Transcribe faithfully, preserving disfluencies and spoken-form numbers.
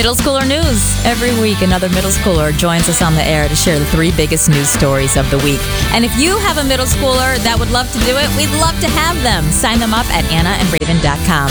Middle schooler news. Every week, another middle schooler joins us on the air to share the three biggest news stories of the week. And if you have a middle schooler that would love to do it, we'd love to have them. Sign them up at anna and raven dot com.